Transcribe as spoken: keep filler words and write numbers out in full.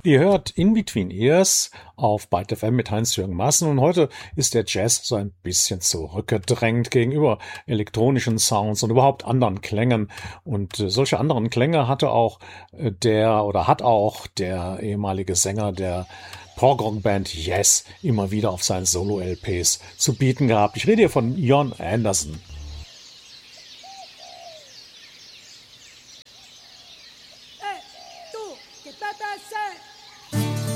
Ihr hört In Between Ears auf Byte F M mit Heinz-Jürgen Maaßen und heute ist der Jazz so ein bisschen zurückgedrängt gegenüber elektronischen Sounds und überhaupt anderen Klängen. Und äh, solche anderen Klänge hatte auch äh, der oder hat auch der ehemalige Sänger der Prog-Rock-Band Yes immer wieder auf seinen Solo-L Ps zu bieten gehabt. Ich rede hier von Jon Anderson.